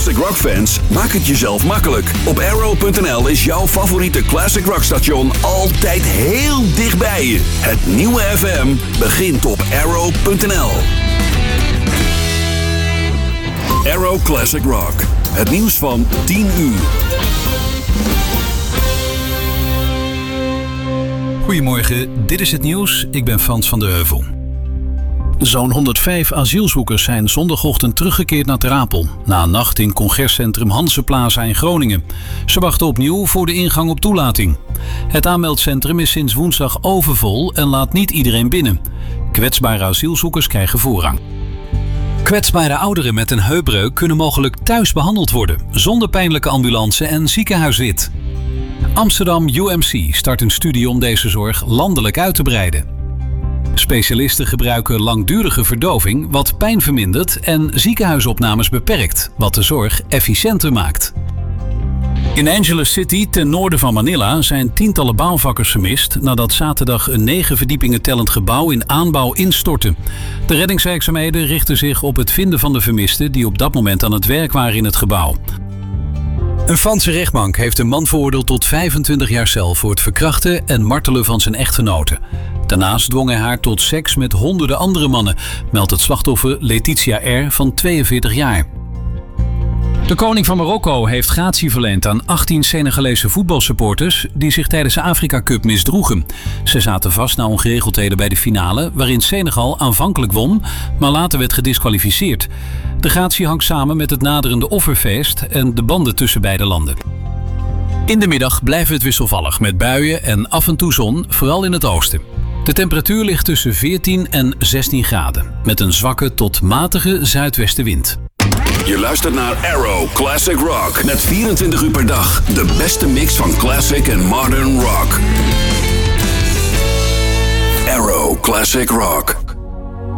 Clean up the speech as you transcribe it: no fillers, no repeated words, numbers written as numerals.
Classic Rock fans, maak het jezelf makkelijk. Op Arrow.nl is jouw favoriete Classic Rock station altijd heel dichtbij je. Het nieuwe FM begint op Arrow.nl. Arrow Classic Rock. Het nieuws van 10 uur. Goedemorgen, dit is het nieuws. Ik ben Frans van der Heuvel. Zo'n 105 asielzoekers zijn zondagochtend teruggekeerd naar Ter Apel, na een nacht in congrescentrum Hanseplaza in Groningen. Ze wachten opnieuw voor de ingang op toelating. Het aanmeldcentrum is sinds woensdag overvol en laat niet iedereen binnen. Kwetsbare asielzoekers krijgen voorrang. Kwetsbare ouderen met een heupbreuk kunnen mogelijk thuis behandeld worden, zonder pijnlijke ambulance en ziekenhuisrit. Amsterdam UMC start een studie om deze zorg landelijk uit te breiden. Specialisten gebruiken langdurige verdoving, wat pijn vermindert, en ziekenhuisopnames beperkt, wat de zorg efficiënter maakt. In Angeles City, ten noorden van Manila, zijn tientallen bouwvakkers vermist nadat zaterdag een 9 verdiepingen tellend gebouw in aanbouw instortte. De reddingswerkzaamheden richten zich op het vinden van de vermisten die op dat moment aan het werk waren in het gebouw. Een Franse rechtbank heeft een man veroordeeld tot 25 jaar cel voor het verkrachten en martelen van zijn echtgenote. Daarnaast dwong hij haar tot seks met honderden andere mannen, meldt het slachtoffer Letitia R. van 42 jaar. De koning van Marokko heeft gratie verleend aan 18 Senegalese voetbalsupporters die zich tijdens de Afrika Cup misdroegen. Ze zaten vast na ongeregeldheden bij de finale, waarin Senegal aanvankelijk won, maar later werd gediskwalificeerd. De gratie hangt samen met het naderende offerfeest en de banden tussen beide landen. In de middag blijft het wisselvallig met buien en af en toe zon, vooral in het oosten. De temperatuur ligt tussen 14 en 16 graden, met een zwakke tot matige zuidwestenwind. Je luistert naar Arrow Classic Rock. Met 24 uur per dag de beste mix van classic en modern rock. Arrow Classic Rock.